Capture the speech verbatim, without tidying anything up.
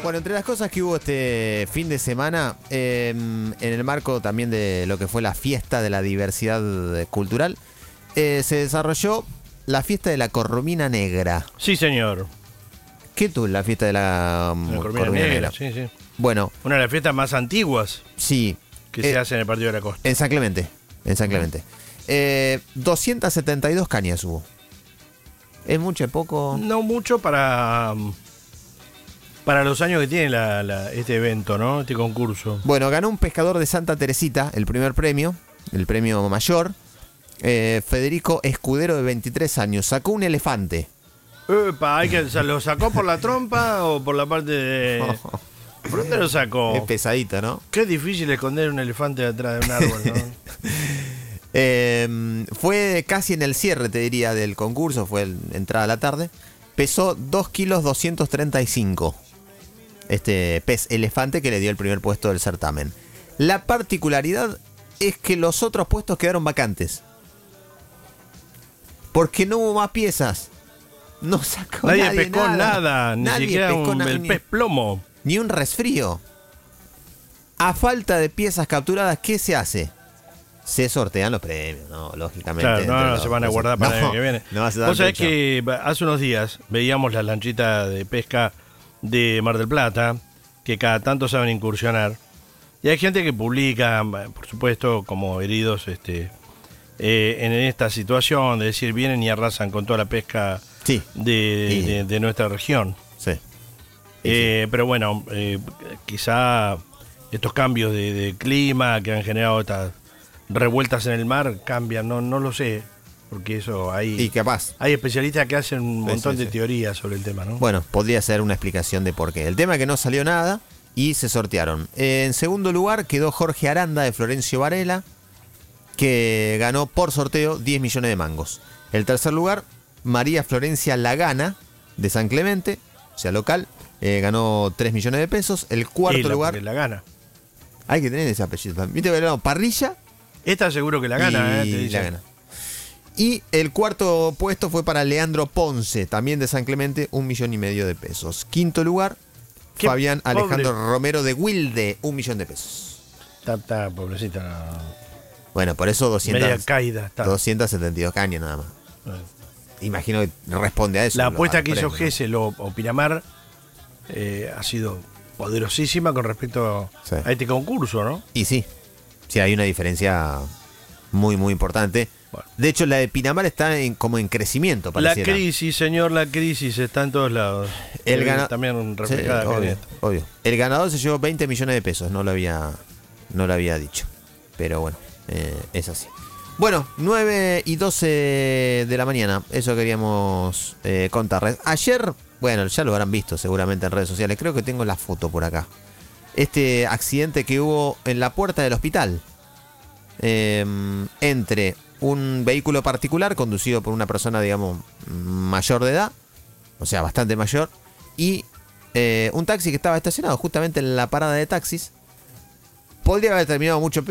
Bueno, entre las cosas que hubo este fin de semana, eh, en el marco también de lo que fue la fiesta de la diversidad cultural, eh, se desarrolló la fiesta de la Corromina Negra. Sí, señor. ¿Qué tú la fiesta de la, um, La Corromina, Corromina Negra, Negra? sí, sí. Bueno, Una de las fiestas más antiguas sí. que eh, se hace en el Partido de la Costa. En San Clemente. En San Clemente. Eh, doscientas setenta y dos cañas hubo. ¿Es mucho, es poco? No mucho para para los años que tiene la, la, este evento, ¿no? Este concurso. Bueno, ganó un pescador de Santa Teresita el primer premio, el premio mayor. Eh, Federico Escudero, de veintitrés años. Sacó un elefante. Epa, hay que, ¿lo sacó por la trompa o por la parte de...? ¿Por dónde lo sacó? Es pesadito, ¿no? Qué difícil esconder un elefante detrás de un árbol, ¿no? eh, fue casi en el cierre, te diría, del concurso. Fue el, entrada a la tarde. Pesó dos kilos doscientos treinta y cinco. Este pez elefante que le dio el primer puesto del certamen. La particularidad es que los otros puestos quedaron vacantes. Porque no hubo más piezas. No sacó nadie. nadie pescó nada, nada ni nadie siquiera pescó un, na- el ni- pez plomo. Ni un resfrío. A falta de piezas capturadas, ¿qué se hace? Se sortean los premios, ¿no? Lógicamente. Claro, entre no, no, los- se van a guardar para el no, año que viene. No se dan Vos sabés fecha. que hace unos días veíamos las lanchitas de pesca de Mar del Plata, que cada tanto saben incursionar. Y hay gente que publica, por supuesto, como heridos este, eh, en esta situación, de decir, vienen y arrasan con toda la pesca Sí. de, Y- de- de nuestra región. Sí. Eh, pero bueno, eh, quizá estos cambios de, de clima que han generado estas revueltas en el mar cambian, no, no lo sé, porque eso hay, Y capaz. hay especialistas que hacen un Sí, montón sí, de sí. teorías sobre el tema, ¿no? Bueno, podría ser una explicación de por qué. El tema es que no salió nada y se sortearon. En segundo lugar quedó Jorge Aranda, de Florencio Varela, que ganó por sorteo diez millones de mangos. El tercer lugar, María Florencia Lagana, de San Clemente, o sea, local, eh, ganó tres millones de pesos. El cuarto Y la- lugar, porque la gana. hay que tener ese apellido. ¿Viste? No, Parrilla Esta seguro que la gana, y ¿eh? Te dicen. la gana. Y el cuarto puesto fue para Leandro Ponce, también de San Clemente, un millón y medio de pesos. Quinto lugar, Qué Fabián pobre. Alejandro Romero de Wilde, un millón de pesos. Está, está, pobrecita. no. Bueno, por eso Media doscientas, caída está. doscientas setenta y dos cañas nada más. Bueno. Imagino que responde a eso. La los- apuesta a los que hizo premios, ¿no? Gesell o, o Pinamar eh, ha sido poderosísima con respecto Sí. a este concurso, ¿no? Y sí, sí, hay una diferencia muy, muy importante. Bueno. De hecho, la de Pinamar está en, como en crecimiento, La pareciera. crisis, señor, la crisis está en todos lados. El Eh, gana- También Sí, reflejada acá en obvio, esto. obvio. El ganador se llevó veinte millones de pesos, no lo había, no lo había dicho. Pero bueno, eh, es así. Bueno, nueve y doce de la mañana, eso queríamos eh, contarles. Ayer, bueno, ya lo habrán visto seguramente en redes sociales, creo que tengo la foto por acá. Este accidente que hubo en la puerta del hospital. Eh, entre un vehículo particular conducido por una persona, digamos, mayor de edad, o sea, bastante mayor, y eh, un taxi que estaba estacionado justamente en la parada de taxis. Podría haber terminado mucho peor.